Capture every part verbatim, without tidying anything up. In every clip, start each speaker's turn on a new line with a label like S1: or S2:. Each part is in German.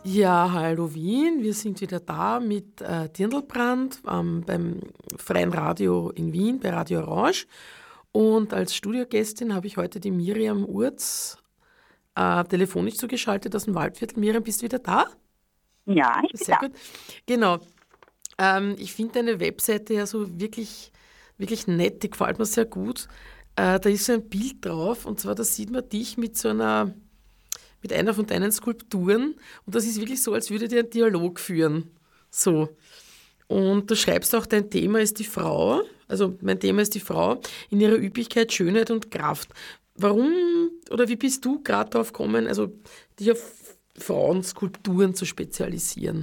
S1: Ja, hallo Wien, wir sind wieder da mit äh, Dirndlbrand ähm, beim Freien Radio in Wien, bei Radio Orange. Und als Studiogästin habe ich heute die Miriam Urz äh, telefonisch zugeschaltet aus dem Waldviertel. Miriam, bist du wieder da?
S2: Ja, ich bin
S1: Sehr
S2: da.
S1: gut. Genau. Ähm, ich finde deine Webseite ja so wirklich, wirklich nett, die gefällt mir sehr gut. Äh, da ist so ein Bild drauf und zwar, da sieht man dich mit so einer mit einer von deinen Skulpturen und das ist wirklich so, als würde dir ein Dialog führen. So. Und du schreibst auch, dein Thema ist die Frau, also mein Thema ist die Frau in ihrer Üblichkeit, Schönheit und Kraft. Warum oder wie bist du gerade darauf gekommen, also dich auf Frauenskulpturen zu spezialisieren?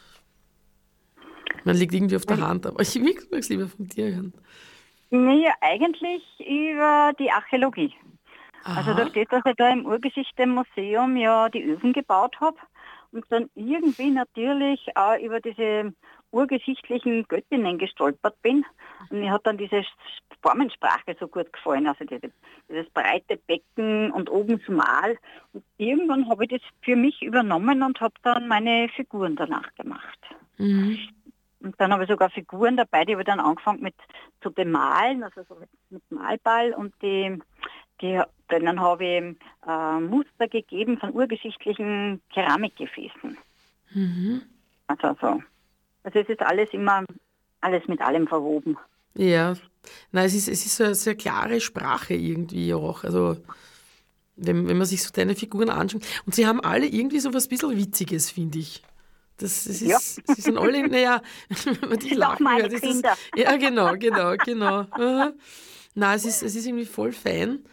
S1: Man liegt irgendwie auf der Hand, aber ich will es lieber von dir hören.
S2: Nee, eigentlich über die Archäologie. Also da
S1: Aha.
S2: steht, dass ich da im Urgeschichte-Museum ja die Öfen gebaut habe und dann irgendwie natürlich auch über diese urgeschichtlichen Göttinnen gestolpert bin. Und mir hat dann diese Formensprache so gut gefallen, also diese, dieses breite Becken und oben schmal. Und irgendwann habe ich das für mich übernommen und habe dann meine Figuren danach gemacht.
S1: Mhm.
S2: Und dann habe ich sogar Figuren dabei, die habe ich dann angefangen mit zu bemalen, also so mit, mit Malball und die, die denen habe ich äh, Muster gegeben von urgeschichtlichen Keramikgefäßen.
S1: Mhm.
S2: Also so. Also es ist alles immer, alles mit allem verwoben.
S1: Ja, nein, es ist, es ist so eine sehr klare Sprache irgendwie auch. Also wenn, wenn man sich so deine Figuren anschaut. Und sie haben alle irgendwie so was bisschen Witziges, finde ich. Das, das
S2: Ja,
S1: ist, sie sind alle, naja, wenn man dich
S2: ist auch
S1: lachen
S2: meine
S1: hört, ist das,
S2: Kinder.
S1: ja genau, genau, genau. Aha. Nein, es ist, es ist irgendwie voll fein.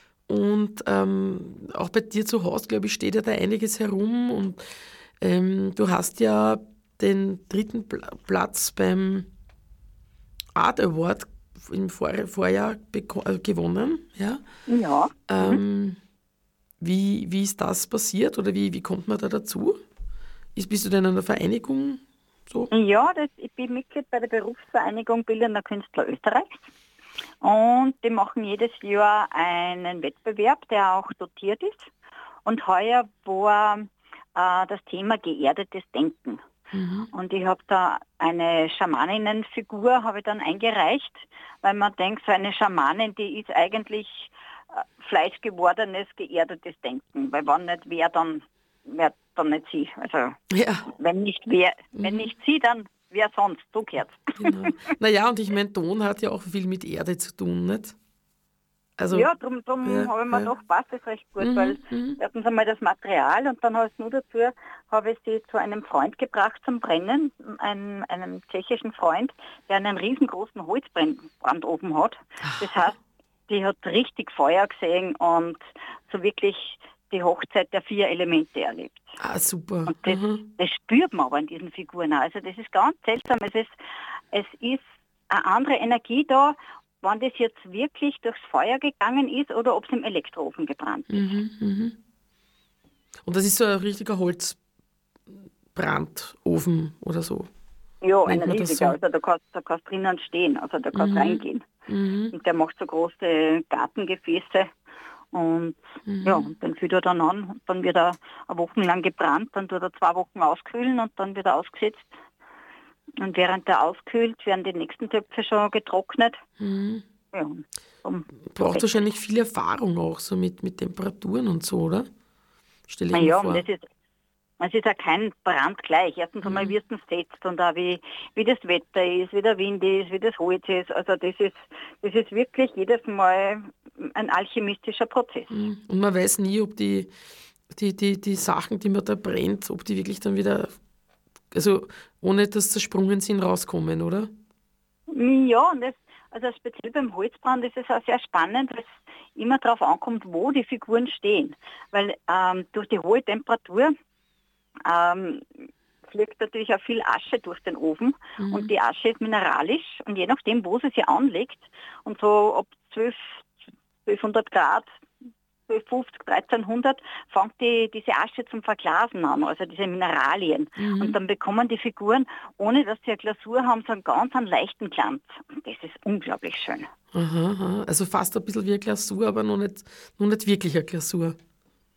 S1: Und ähm, auch bei dir zu Hause, glaube ich, steht ja da einiges herum. Und ähm, du hast ja den dritten Pla- Platz beim Art Award im Vor Vorjahr beko- äh, gewonnen. Ja?
S2: Ja. Mhm.
S1: Ähm, wie, wie ist das passiert oder wie, wie kommt man da dazu? Ist, bist du denn in einer Vereinigung so?
S2: Ja, das, ich bin Mitglied bei der Berufsvereinigung Bildender Künstler Österreichs. Und die machen jedes Jahr einen Wettbewerb, der auch dotiert ist. Und heuer war äh, das Thema geerdetes Denken.
S1: Mhm.
S2: Und ich habe da eine Schamaninnenfigur habe ich dann eingereicht, weil man denkt, so eine Schamanin, die ist eigentlich äh, fleischgewordenes, geerdetes Denken. Weil wenn nicht wer, dann wer dann nicht sie. Also
S1: Ja,
S2: wenn nicht wer, wenn
S1: mhm.
S2: nicht sie, dann wer sonst? Du gehörst.
S1: Genau. Naja, und ich meine, Ton hat ja auch viel mit Erde zu tun, nicht? Also,
S2: Ja, darum drum drum
S1: ja,
S2: habe ich mir
S1: ja.
S2: gedacht, passt das recht gut, weil
S1: Mhm, mhm.
S2: erstens einmal das Material und dann habe ich nur dazu, habe ich sie zu einem Freund gebracht zum Brennen, einem, einem tschechischen Freund, der einen riesengroßen Holzbrandofen hat. Das heißt, die hat richtig Feuer gesehen und so wirklich die Hochzeit der vier Elemente erlebt.
S1: Ah, super.
S2: Und das,
S1: Mhm.
S2: das spürt man aber in diesen Figuren auch. Also das ist ganz seltsam. Es ist, es ist eine andere Energie da, wann das jetzt wirklich durchs Feuer gegangen ist oder ob es im Elektroofen gebrannt ist.
S1: Mhm, mhm. Und das ist so ein richtiger Holzbrandofen oder so,
S2: Ja, ein
S1: nennt man das
S2: riesiger.
S1: so.
S2: Also da kannst da kannst drinnen stehen, also da kannst
S1: Mhm,
S2: reingehen.
S1: mhm,
S2: Und der macht so große Gartengefäße und ja,
S1: mhm.
S2: und dann füllt er dann an und dann wird er eine Woche lang gebrannt, dann tut er zwei Wochen auskühlen und dann wird er ausgesetzt. Und während der auskühlt, werden die nächsten Töpfe schon getrocknet.
S1: Mhm.
S2: Ja, um, so
S1: Braucht
S2: geht es.
S1: wahrscheinlich viel Erfahrung auch so mit, mit Temperaturen und so, oder? Stelle ich mir
S2: Ja, und das
S1: vor.
S2: ist, es ist ja kein Brand gleich. Erstens einmal,
S1: Mhm.
S2: wie es denn setzt und auch wie, wie das Wetter ist, wie der Wind ist, wie das Holz ist. Also das ist, das ist wirklich jedes Mal ein alchemistischer Prozess.
S1: Mhm. Und man weiß nie, ob die, die, die, die Sachen, die man da brennt, ob die wirklich dann wieder, also ohne dass zersprungen sind, rauskommen, oder?
S2: Ja, und das, also speziell beim Holzbrand ist es auch sehr spannend, weil es immer darauf ankommt, wo die Figuren stehen. Weil ähm, durch die hohe Temperatur ähm, fliegt natürlich auch viel Asche durch den Ofen und
S1: Mhm.
S2: die Asche ist mineralisch und je nachdem, wo sie sich anlegt und so ab zwölf, zwölfhundert Grad, zwölfhundertfünfzig, dreizehnhundert fängt die, diese Asche zum Verglasen an, also diese Mineralien. Und
S1: Mhm.
S2: dann bekommen die Figuren, ohne dass sie eine Glasur haben, so einen ganz einen leichten Glanz. Und das ist unglaublich schön.
S1: Aha, aha. Also fast ein bisschen wie eine Glasur, aber noch nicht, noch nicht wirklich eine Glasur.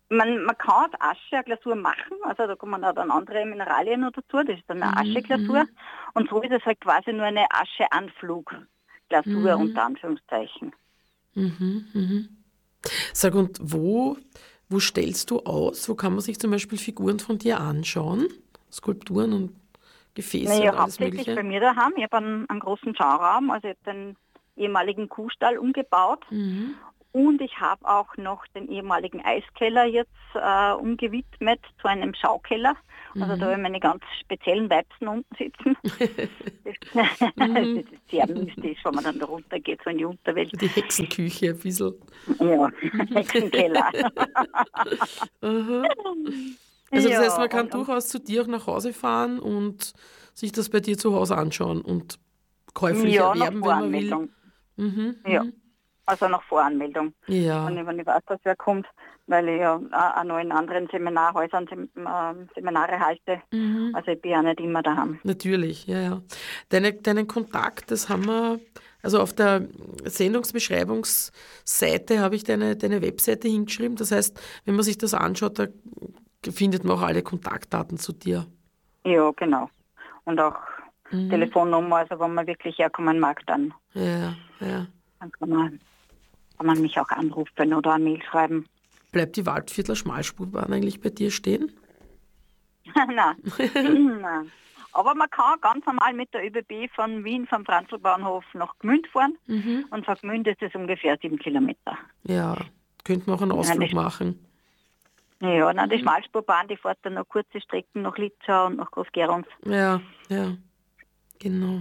S2: Man, man kann aus Asche eine Glasur machen, also da kommen auch dann andere Mineralien noch dazu, das ist dann eine
S1: Mhm,
S2: Ascheglasur.
S1: mhm,
S2: Und so ist es halt quasi nur eine Ascheanflugglasur unter
S1: mhm,
S2: Anführungszeichen.
S1: mhm, mhm. Sag, und wo, wo stellst du aus? Wo kann man sich zum Beispiel Figuren von dir anschauen? Skulpturen und Gefäße
S2: Naja,
S1: und alles
S2: hauptsächlich
S1: Mögliche?
S2: bei mir daheim. Ich habe einen, einen großen Schauraum, also ich habe den ehemaligen Kuhstall umgebaut.
S1: Mhm.
S2: Und ich habe auch noch den ehemaligen Eiskeller jetzt äh, umgewidmet zu einem Schaukeller. Also da habe ich
S1: Mhm.
S2: meine ganz speziellen Weibsen unten sitzen. Das, das
S1: Mhm.
S2: ist sehr mystisch, wenn man dann da runter geht, so in die Unterwelt.
S1: Die Hexenküche ein bisschen.
S2: Ja,
S1: Mhm.
S2: Hexenkeller.
S1: Aha. Also das heißt,
S2: Ja,
S1: man kann
S2: und, und
S1: durchaus zu dir auch nach Hause fahren und sich das bei dir zu Hause anschauen und käuflich
S2: ja, nach
S1: erwerben, wenn man will.
S2: Voranmeldung.
S1: Mhm.
S2: Ja,
S1: Mhm.
S2: also nach Voranmeldung. Wenn
S1: Ja,
S2: ich, wenn ich weiß, dass wer kommt, weil ich ja auch auch noch in anderen Seminarhäusern Sem äh, Seminare halte.
S1: mhm.
S2: Also ich bin ja nicht immer daheim.
S1: Natürlich, ja, ja. Deine, deinen Kontakt, das haben wir, also auf der Sendungsbeschreibungsseite habe ich deine, deine Webseite hingeschrieben. Das heißt, wenn man sich das anschaut, da findet man auch alle Kontaktdaten zu dir.
S2: Ja, genau. Und auch
S1: Mhm.
S2: Telefonnummer, also wenn man wirklich herkommen mag, dann,
S1: Ja, ja.
S2: dann kann, man, kann man mich auch anrufen oder eine Mail schreiben.
S1: Bleibt die Waldviertler Schmalspurbahn eigentlich bei dir stehen?
S2: Nein. Nein. Aber man kann ganz normal mit der ÖBB von Wien vom Franzlbahnhof nach Gmünd fahren.
S1: Mhm.
S2: Und von Gmünd ist es ungefähr sieben Kilometer.
S1: Ja, könnte man auch einen
S2: Nein,
S1: Ausflug
S2: die,
S1: machen.
S2: ja, nein, die
S1: Mhm.
S2: Schmalspurbahn, die fährt dann noch kurze Strecken nach Litzau und nach Groß-Gerons.
S1: Ja, ja, genau.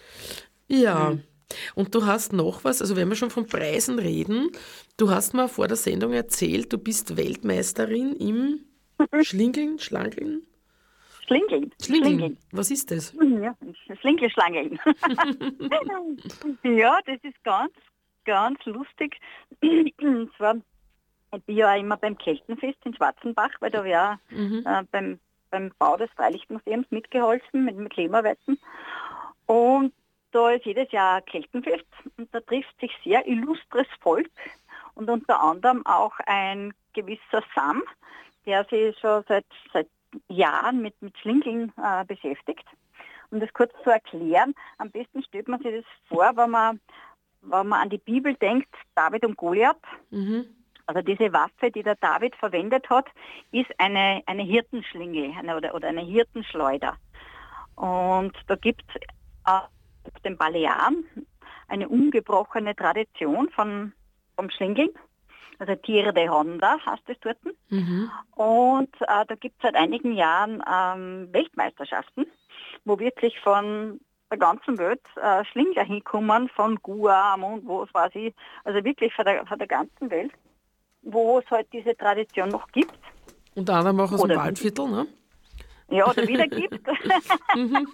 S1: Ja,
S2: Mhm.
S1: und du hast noch was, also wenn wir schon von Preisen reden, du hast mir vor der Sendung erzählt, du bist Weltmeisterin im Schlingeln, Schlangeln?
S2: Schlingeln,
S1: Schlingeln,
S2: Schlingeln.
S1: was ist das?
S2: Ja, Schlingelschlangeln. Ja, das ist ganz, ganz lustig. Und zwar, ich bin ja immer beim Keltenfest in Schwarzenbach, weil da habe ich auch
S1: Mhm,
S2: äh, beim, beim Bau des Freilichtmuseums mitgeholfen mit, mit Klimaarbeiten. Und da ist jedes Jahr ein Keltenfest und da trifft sich sehr illustres Volk und unter anderem auch ein gewisser Sam, der sich schon seit, seit Jahren mit, mit Schlingeln äh, beschäftigt. Um das kurz zu erklären, am besten stellt man sich das vor, wenn man, wenn man an die Bibel denkt, David und Goliath.
S1: mhm,
S2: Also diese Waffe, die der David verwendet hat, ist eine, eine Hirtenschlinge eine, oder, oder eine Hirtenschleuder. Und da gibt es auf den Balearen eine ungebrochene Tradition von, vom Schlingeln. Also Tire de Honda heißt es dort.
S1: mhm.
S2: Und äh, da gibt es seit einigen Jahren ähm, Weltmeisterschaften, wo wirklich von der ganzen Welt äh, Schlingler hinkommen, von Guam und wo es weiß ich, also wirklich von der, von der ganzen Welt, wo es halt diese Tradition noch gibt
S1: Unter anderem auch aus dem
S2: oder wieder,
S1: Waldviertel, ne?
S2: ja, oder wieder gibt.
S1: Mhm,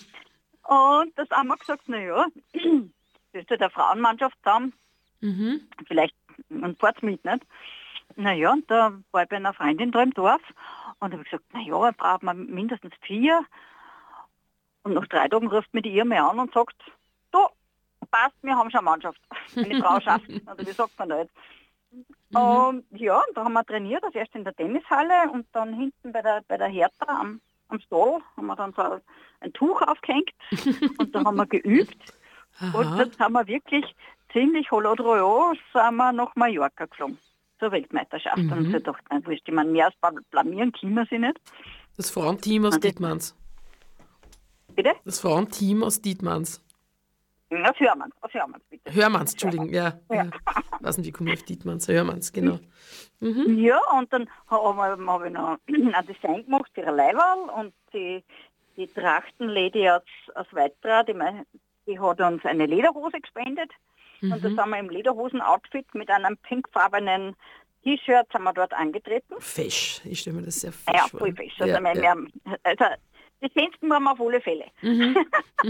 S2: Und das haben wir gesagt, naja, das ist ja der Frauenmannschaft zusammen,
S1: mhm,
S2: vielleicht man fährt mit, nicht? Naja, und da war ich bei einer Freundin da im Dorf und habe gesagt, naja, braucht man mindestens vier. Und nach drei Tagen ruft mir die Irme an und sagt, du, passt, wir haben schon eine Mannschaft. Eine Frau schafft, oder wie sagt man da jetzt?
S1: mhm.
S2: Und ja, und da haben wir trainiert, also erst in der Tennishalle und dann hinten bei der, bei der Hertha am, am Stall haben wir dann so ein Tuch aufgehängt und da haben wir geübt. Und
S1: Aha.
S2: jetzt haben wir wirklich ziemlich holodrojo sind wir nach Mallorca geflogen zur Weltmeisterschaft. Und ich
S1: Mhm.
S2: dachte, nein, wurscht, ich meine, mehr als blamieren können wir sie nicht.
S1: Das Frauenteam aus
S2: Und das,
S1: Dietmanns.
S2: bitte?
S1: Das Frauenteam aus Dietmanns.
S2: Was hören wir was hören wir bitte?
S1: Hörmanns,
S2: Was hören
S1: Entschuldigung, ja.
S2: wir?
S1: ja. Weiß nicht, wie komme ich auf Dietmanns? Hörmanns, genau. Mhm.
S2: Ja, und dann habe hab ich noch ein Design gemacht für ein Leiberl und die, die Trachtenlady aus, aus Weitra, die, mei- die hat uns eine Lederhose gespendet. Und da
S1: Mhm.
S2: sind wir im Lederhosen-Outfit mit einem pinkfarbenen T-Shirt sind wir dort angetreten.
S1: Fesch. Ich stelle mir das sehr
S2: Ah ja,
S1: fesch vor.
S2: voll fest. Also,
S1: Ja,
S2: wir,
S1: ja.
S2: wir, haben- also das Fenster haben wir auf alle Fälle.
S1: Mhm.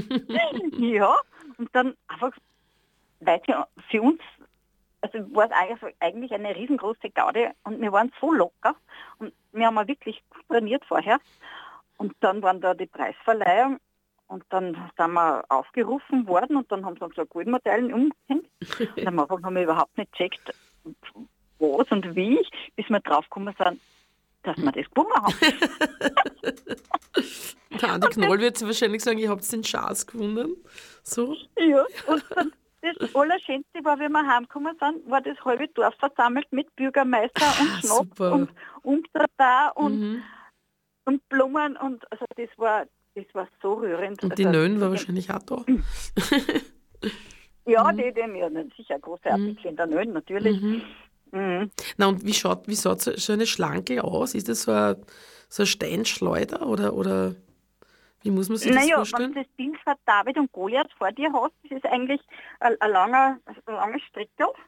S2: Ja, und dann einfach, weil für, für uns, also war es eigentlich eigentlich eine riesengroße Gaudi und wir waren so locker und wir haben auch wirklich gut trainiert vorher. Und dann waren da die Preisverleihung und dann sind wir aufgerufen worden und dann haben sie uns so Goldmedaillen umgehängt. Und am Anfang haben wir überhaupt nicht gecheckt, was und wie, bis wir draufgekommen sind, dass wir das gewonnen haben.
S1: Der Andi Knoll wird wahrscheinlich sagen, ihr habt den Schatz gewonnen. So.
S2: Ja, und dann das Allerschönste war, wie wir heimgekommen sind, war das halbe Dorf versammelt mit Bürgermeister
S1: Ah,
S2: und Schnaps
S1: super.
S2: und Umtrata und,
S1: Mhm.
S2: und Blumen und also das war das war so rührend.
S1: Und die
S2: also,
S1: Nön war wahrscheinlich auch da.
S2: Ja, die, die ja, sicher große Artikel in der Nön, natürlich.
S1: Mhm.
S2: Mhm.
S1: Na und wie schaut, wie schaut so so eine Schlange aus? Ist das so ein, so ein Steinschleuder oder, oder wie muss man sich das
S2: Naja, wenn
S1: vorstellen?
S2: du das Bild von David und Goliath vor dir hast, das ist eigentlich ein, ein langer, ein langes Strickel